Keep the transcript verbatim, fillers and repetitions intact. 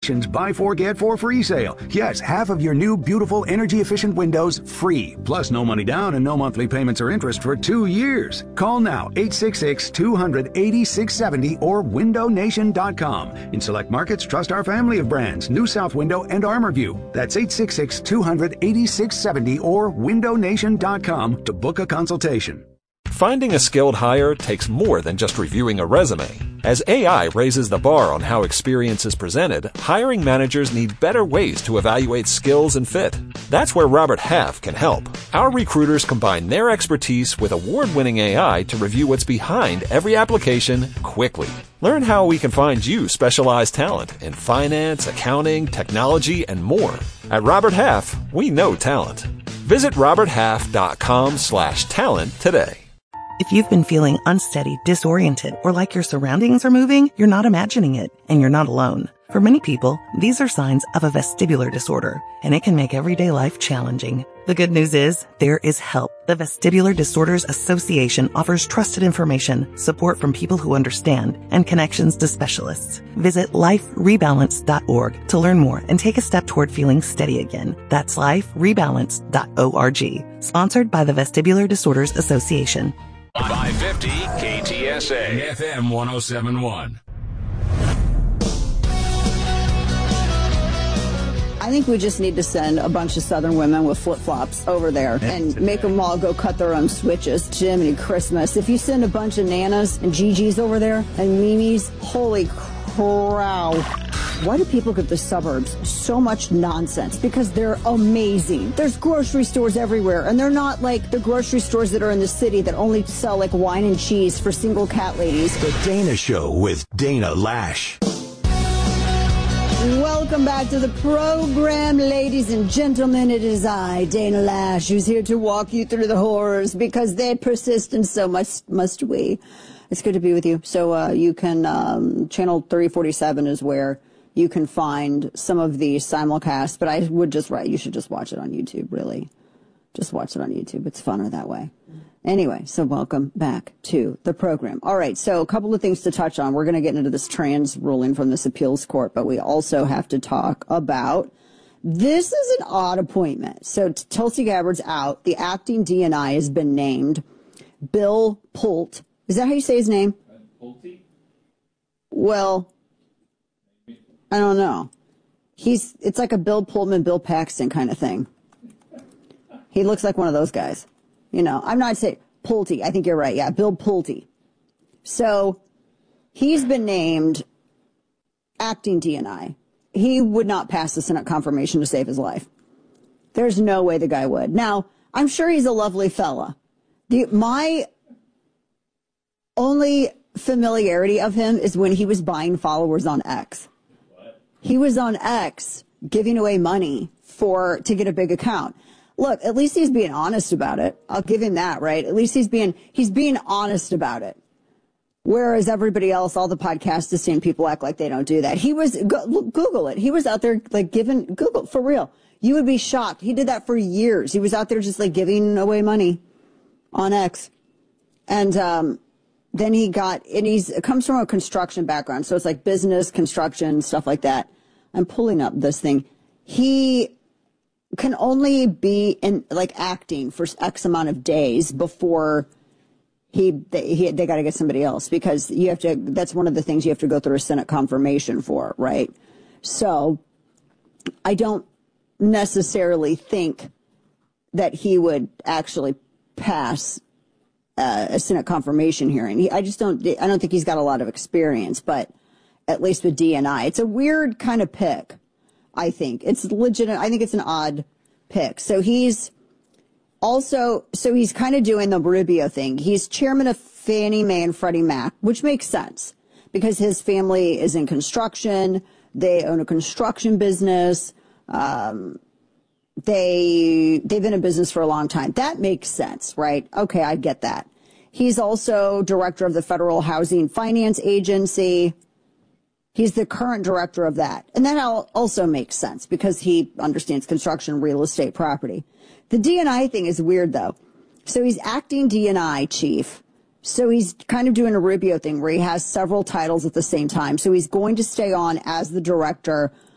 Nation's Buy Four, Get Four Free sale. Yes, half of your new, beautiful, energy-efficient windows free. Plus, no money down and no monthly payments or interest for two years. Call now, eight six six, two hundred, eighty-six seventy or window nation dot com. In select markets, trust our family of brands, New South Window and ArmorView. That's eight six six, two hundred, eighty-six seventy or window nation dot com to book a consultation. Finding a skilled hire takes more than just reviewing a resume. As A I raises the bar on how experience is presented, hiring managers need better ways to evaluate skills and fit. That's where Robert Half can help. Our recruiters combine their expertise with award-winning A I to review what's behind every application quickly. Learn how we can find you specialized talent in finance, accounting, technology, and more. At Robert Half, we know talent. Visit roberthalf.com slash talent today. If you've been feeling unsteady, disoriented, or like your surroundings are moving, you're not imagining it, and you're not alone. For many people, these are signs of a vestibular disorder, and it can make everyday life challenging. The good news is, there is help. The Vestibular Disorders Association offers trusted information, support from people who understand, and connections to specialists. Visit life rebalance dot org to learn more and take a step toward feeling steady again. That's life rebalance dot org. Sponsored by the Vestibular Disorders Association. five fifty K T S A F M one oh seven point one. I think we just need to send a bunch of Southern women with flip-flops over there and make them all go cut their own switches. Jiminy Christmas. If you send a bunch of Nanas and Gigi's over there and Mimi's, holy crow. Why do people get the suburbs so much nonsense? Because they're amazing. There's grocery stores everywhere, and they're not like the grocery stores that are in the city that only sell like wine and cheese for single cat ladies. The Dana Show with Dana Lash. Welcome back to the program, ladies and gentlemen. It is I, Dana Lash, who's here to walk you through the horrors because they persist, and so must must we. It's good to be with you. So uh, you can, um, channel thirty forty-seven is where you can find some of the simulcasts, but I would just write, you should just watch it on YouTube, really. Just watch it on YouTube. It's funner that way. Anyway, so welcome back to the program. All right, so a couple of things to touch on. We're going to get into this trans ruling from this appeals court, but we also have to talk about, this is an odd appointment. So Tulsi Gabbard's out. The acting D N I has been named. Bill Pult. Is that how you say his name? Pulte? Well, I don't know. He's, it's like a Bill Pullman, Bill Paxton kind of thing. He looks like one of those guys. You know, I'm not saying Pulte. I think you're right. Yeah, Bill Pulte. So he's been named acting D N I. He would not pass the Senate confirmation to save his life. There's no way the guy would. Now, I'm sure he's a lovely fella. The, my only familiarity of him is when he was buying followers on X. What? He was on X giving away money for to get a big account. Look, at least he's being honest about it. I'll give him that, right? At least he's being he's being honest about it. Whereas everybody else, all the podcasts, is seeing people act like they don't do that. He was, go, Google it. He was out there like giving, Google, for real. You would be shocked. He did that for years. He was out there just like giving away money on X. And um, then he got, and he's, it comes from a construction background. So it's like business, construction, stuff like that. I'm pulling up this thing. He can only be in like acting for X amount of days before he they, he, they got to get somebody else, because you have to, that's one of the things you have to go through a Senate confirmation for, right? So I don't necessarily think that he would actually pass uh, a Senate confirmation hearing. He, I just don't, I don't think he's got a lot of experience, but at least with D N I, it's a weird kind of pick. I think it's legit. I think it's an odd pick. So he's also, so he's kind of doing the Rubio thing. He's chairman of Fannie Mae and Freddie Mac, which makes sense because his family is in construction. They own a construction business. Um, they, they've been in business for a long time. That makes sense, right? Okay, I get that. He's also director of the Federal Housing Finance Agency. He's the current director of that. And that also makes sense because he understands construction, real estate, property. The D N I thing is weird, though. So he's acting D N I chief. So he's kind of doing a Rubio thing where he has several titles at the same time. So he's going to stay on as the director